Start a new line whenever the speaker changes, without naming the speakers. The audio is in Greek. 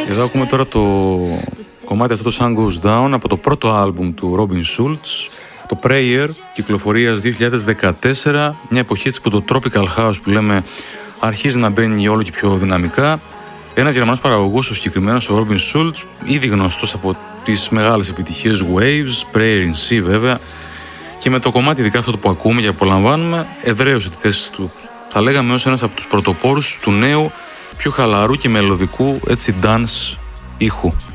Εδώ ακούμε τώρα το κομμάτι αυτό, το Sun Goes Down, από το πρώτο άλμπουμ του Robin Schulz, το Prayer, κυκλοφορίας 2014, μια εποχή έτσι που το Tropical House που λέμε αρχίζει να μπαίνει όλο και πιο δυναμικά. Ένας Γερμανός παραγωγός, ο συγκεκριμένος ο Robin Schulz, ήδη γνωστός από τις μεγάλες επιτυχίες Waves, Prayer in C βέβαια, και με το κομμάτι ειδικά αυτό που ακούμε και απολαμβάνουμε εδραίωσε τη θέση του, θα λέγαμε, ως ένας από τους πρωτοπόρους του νέου, πιο χαλαρού και μελωδικού έτσι dance ήχου.